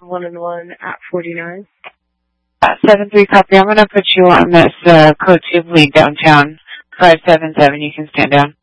1-1 at 49. 7-3 copy. I'm going to put you on this code 2 bleed downtown. 577. You can stand down.